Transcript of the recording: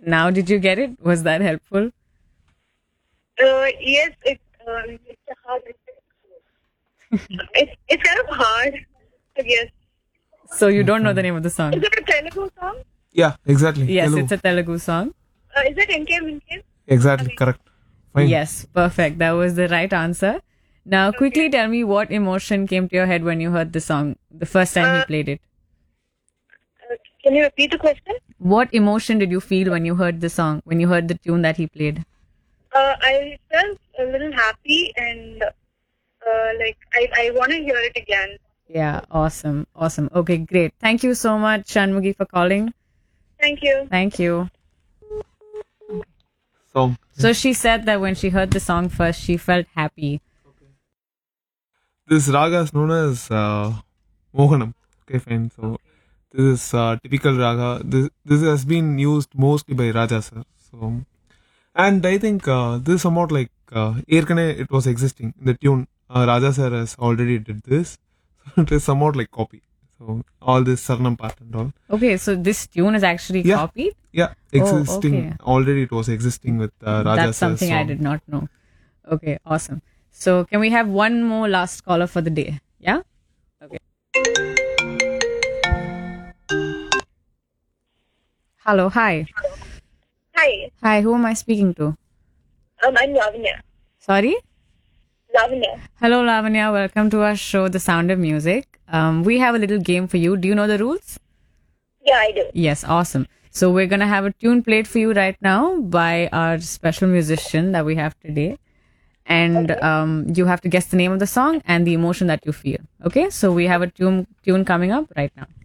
Now, did you get it? Was that helpful? Yes, it's a hard. It's kind of hard to guess. So you don't know the name of the song? Is it a Telugu song? Yeah, exactly. Yes, Telugu. it's a Telugu song. Is it NK? Exactly, correct. Fine. Yes, perfect. That was the right answer. Now, quickly tell me what emotion came to your head when you heard the song the first time he played it. Can you repeat the question? What emotion did you feel when you heard the song, when you heard the tune that he played? I felt a little happy and I want to hear it again. Yeah, awesome. Okay, great. Thank you so much, Shanmugi, for calling. Thank you. Thank you. So she said that when she heard the song first, she felt happy. this raga is known as Mohanam. Okay, fine. So this is typical raga. This has been used mostly by Raja sir. So, and I think this is somewhat like Erkane it was existing in the tune. Raja sir has already did this. So it is somewhat like copy. So all this Sarnam part and all. Okay, so this tune is actually copied? Yeah, existing. okay. Already it was existing with Raja That's sir's something I song. did not know. Okay, awesome. So can we have one more last caller for the day? Yeah? Okay. Hello, hi. Hi, Hi, who am I speaking to? I'm Lavanya. Sorry? Lavanya. Hello, Lavanya. Welcome to our show, The Sound of Music. We have a little game for you. Do you know the rules? Yeah, I do. Yes, awesome. So we're going to have a tune played for you right now by our special musician that we have today. And you have to guess the name of the song and the emotion that you feel. Okay? So we have a tune coming up right now.